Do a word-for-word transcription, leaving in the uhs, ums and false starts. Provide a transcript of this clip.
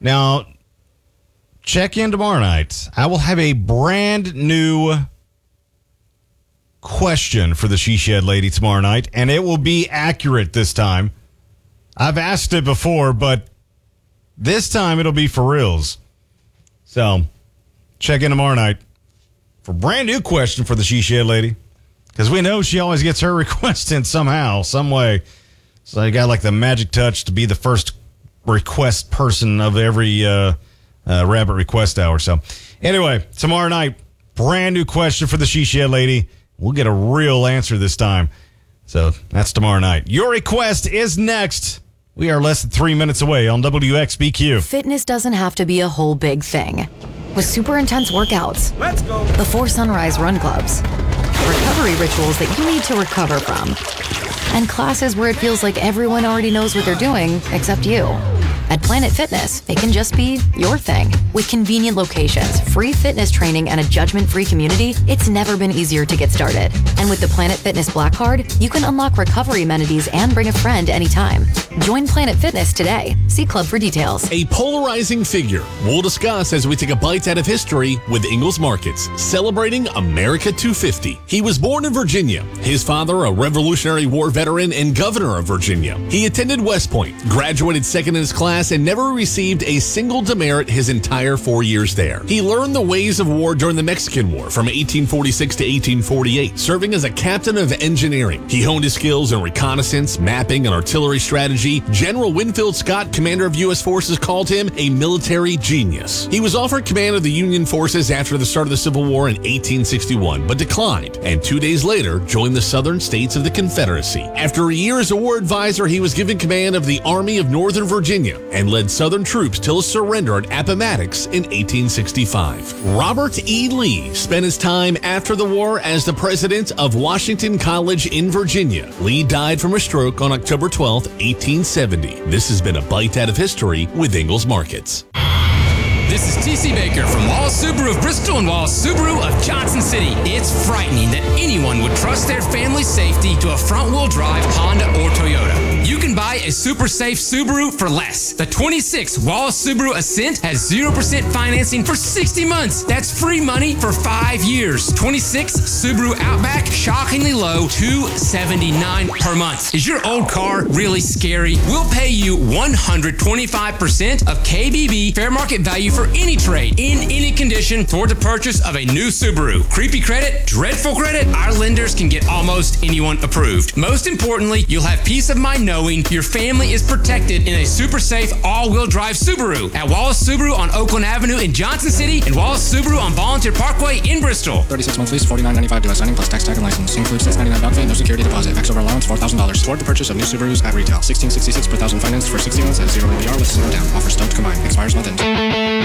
Now, check in tomorrow night. I will have a brand new question for the She Shed lady tomorrow night, and it will be accurate this time. I've asked it before, but this time it'll be for reals. So, check in tomorrow night for a brand new question for the She Shed lady, because we know she always gets her request in somehow, some way. So, you got like the magic touch to be the first request person of every uh, uh, Rabbit Request Hour. So, anyway, tomorrow night, brand new question for the She Shed lady. We'll get a real answer this time. So that's tomorrow night. Your request is next. We are less than three minutes away on W X B Q. Fitness doesn't have to be a whole big thing. With super intense workouts, let's go. Before sunrise run clubs, recovery rituals that you need to recover from, and classes where it feels like everyone already knows what they're doing except you. At Planet Fitness, it can just be your thing. With convenient locations, free fitness training, and a judgment-free community, it's never been easier to get started. And with the Planet Fitness Black Card, you can unlock recovery amenities and bring a friend anytime. Join Planet Fitness today. See Club for details. A polarizing figure we'll discuss as we take a bite out of history with Ingles Markets, celebrating America two fifty. He was born in Virginia. His father, a Revolutionary War veteran and governor of Virginia. He attended West Point, graduated second in his class, and never received a single demerit his entire four years there. He learned the ways of war during the Mexican War from eighteen forty-six to eighteen forty-eight, serving as a captain of engineering. He honed his skills in reconnaissance, mapping, and artillery strategy. General Winfield Scott, commander of U S forces, called him a military genius. He was offered command of the Union forces after the start of the Civil War in eighteen sixty-one, but declined, and two days later joined the southern states of the Confederacy. After a year as a war advisor, he was given command of the Army of Northern Virginia and led Southern troops till his surrender at Appomattox in eighteen sixty-five. Robert E. Lee spent his time after the war as the president of Washington College in Virginia. Lee died from a stroke on October twelfth, eighteen seventy. This has been a bite out of history with Ingles Markets. This is T C Baker from Wallace Subaru of Bristol and Wallace Subaru of Johnson City. It's frightening that anyone would trust their family's safety to a front-wheel drive Honda or Toyota. You can buy a super safe Subaru for less. The twenty-six Wallace Subaru Ascent has zero percent financing for sixty months. That's free money for five years. twenty-six Subaru Outback, shockingly low, two seventy-nine per month. Is your old car really scary? We'll pay you one hundred twenty-five percent of K B B fair market value for any trade, in any condition, toward the purchase of a new Subaru. Creepy credit? Dreadful credit? Our lenders can get almost anyone approved. Most importantly, you'll have peace of mind knowing your family is protected in a super safe all-wheel drive Subaru. At Wallace Subaru on Oakland Avenue in Johnson City and Wallace Subaru on Volunteer Parkway in Bristol. thirty-six month lease, forty-nine ninety-five dealer signing plus tax tag and license. Includes six ninety-nine down payment, no security deposit. Max over allowance four thousand dollars. Toward the purchase of new Subarus at retail. sixteen sixty-six per thousand financed for sixty months at zero A B R with zero down. Offers don't combine. Expires month end.